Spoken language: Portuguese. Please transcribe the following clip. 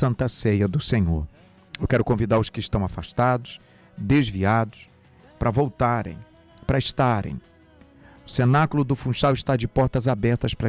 Santa Ceia do Senhor. Eu quero convidar os que estão afastados, desviados, para voltarem, para estarem. O cenáculo do Funchal está de portas abertas para